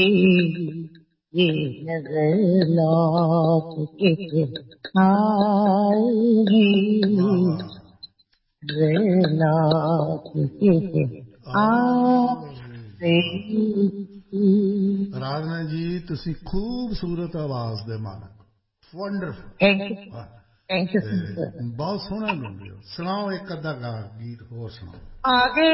ये नजर लौट के आएगी, नजर लौट के आएगी। राधना जी ਤੁਸੀਂ ਖੂਬਸੂਰਤ ਆਵਾਜ਼ ਦੇ ਮਾਲਕ ਵੰਡਰਫੁਲ थैंक यू ਬਹੁਤ ਸੋਹਣਾ ਗਾਉਂਦੇ ਹੋ। ਸੁਣਾਓ ਇੱਕ ਅੱਧਾ ਗੀਤ ਹੋਰ ਸੁਣਾਓ। आगे